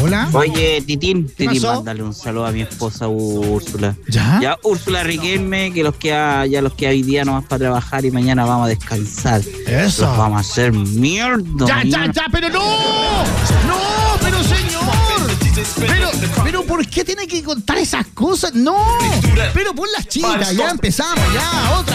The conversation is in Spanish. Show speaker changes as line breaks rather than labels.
Hola.
Oye, Titín,
pasó?
mándale un saludo a mi esposa Úrsula.
¿Ya?
Ya, Úrsula Riquelme, que los queda hoy día nomás para trabajar y mañana vamos a descansar.
Eso.
Los vamos a hacer mierda.
Ya, pero no. No, pero señor. Pero ¿por qué tiene que contar esas cosas? No. Pero pon las chitas, ya empezamos, ya, otra.